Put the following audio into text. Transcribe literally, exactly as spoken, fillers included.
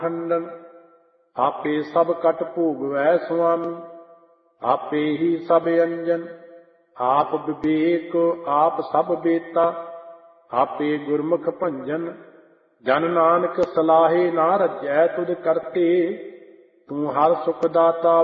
ਖੰਡਨ। ਆਪੇ ਸਭ ਕਟ ਭੋਗਵੈ ਸੁਆਮੀ, ਆਪੇ ਹੀ ਸਭ ਅੰਜਨ। ਆਪ ਵਿਵੇਕ ਆਪ ਸਭ ਬੇਤਾ, ਆਪੇ ਗੁਰਮੁਖ ਭੰਜਨ। ਜਨ ਨਾਨਕ ਸਲਾਹੇ ਨਾ ਰੱਜੈ ਤੁਧ ਕਰਤੇ, ਤੂੰ ਹਰ ਸੁਖ ਦਾਤਾ